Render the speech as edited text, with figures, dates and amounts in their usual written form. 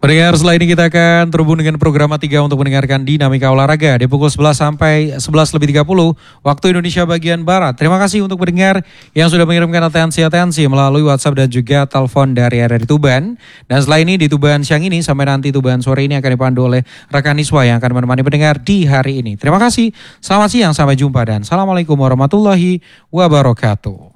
Pendengar, setelah ini kita akan terhubung dengan program 3 untuk mendengarkan dinamika olahraga di pukul 11 sampai 11:30 waktu Indonesia bagian Barat. Terima kasih untuk pendengar yang sudah mengirimkan atensi melalui WhatsApp dan juga telepon dari RRI Tuban. Dan setelah ini di Tuban siang ini sampai nanti Tuban sore ini akan dipandu oleh rekan Iswa yang akan menemani pendengar di hari ini. Terima kasih, selamat siang, sampai jumpa dan Assalamualaikum warahmatullahi wabarakatuh.